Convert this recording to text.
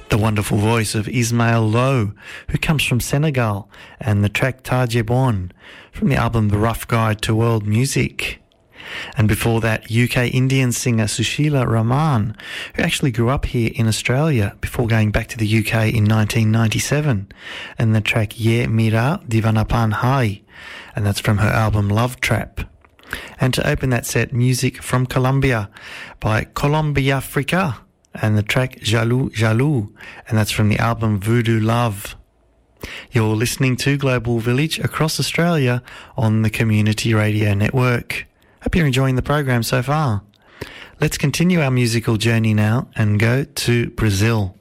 The wonderful voice of Ismail Lo, who comes from Senegal, and the track Tajebon from the album The Rough Guide to World Music. And before that, UK Indian singer Sushila Rahman, who actually grew up here in Australia before going back to the UK in 1997, and the track Ye Mira Divanapan Hai, and that's from her album Love Trap. And to open that set, music from Colombia by Colombia Africa, and the track Jaloux Jaloux, and that's from the album Voodoo Love. You're listening to Global Village across Australia on the Community Radio Network. Hope you're enjoying the program so far. Let's continue our musical journey now and go to Brazil.